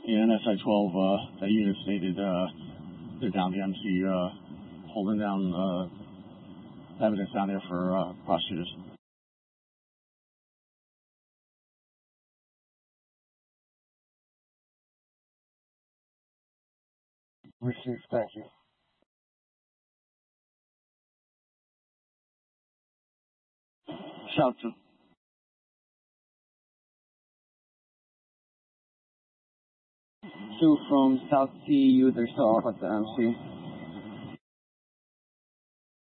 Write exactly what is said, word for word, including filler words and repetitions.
Yeah, and S I twelve, uh, that unit stated, uh, they're down the M C, uh, holding down, uh, evidence down there for, uh, prosecutors. Received, thank you. Shout to. Sue from South Sea Youth are still off at the M C.